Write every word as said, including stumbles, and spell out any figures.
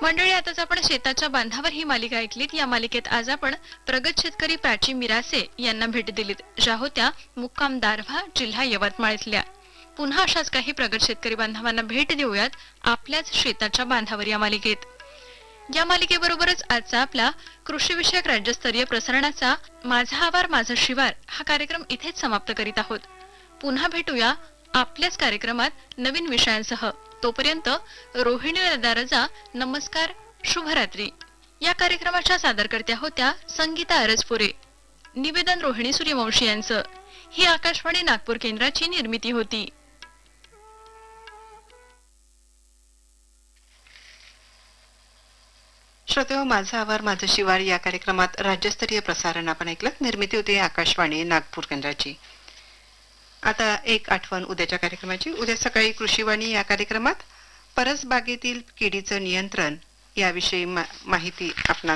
मंडळी, आताच आपण शेताच्या बांधावर ही मालिका ऐकलीत. या मालिकेत आज आपण प्रगत शेतकरी प्राची मिरासे यांना भेट दिलीत, ज्या होत्या मुक्काम दारव्हा, जिल्हा यवतमाळ इथल्या. पुन्हा अशाच काही प्रगत शेतकरी बांधवांना भेट देऊयात आपल्याच शेताच्या बांधावर या मालिकेत. या मालिकेबरोबरच आजचा आपला कृषीविषयक राज्यस्तरीय प्रसारणाचा माझा आवार माझं शिवार हा कार्यक्रम इथेच समाप्त करीत आहोत. पुन्हा भेटूया आपल्याच कार्यक्रमात नवीन विषयांसह. तोपर्यंत रोहिणी रजा, नमस्कार, शुभरात्री. या कार्यक्रमाच्या सादरकर्त्या होत्या संगीता अरजपुरे. निवेदन रोहिणी सूर्यवंशी यांचं. ही आकाशवाणी नागपूर केंद्राची निर्मिती होती. श्रोतेहो, माझा आवार माझं शिवार या कार्यक्रमात राज्यस्तरीय प्रसारण आपण ऐकलं. निर्मिती होती आकाशवाणी नागपूर केंद्राची. आता एक आठवण उद्याच्या कार्यक्रमाची. उद्या सकाळी कृषीवाणी या कार्यक्रमात परसबागेतील किडीचं नियंत्रण याविषयी माहिती आपणास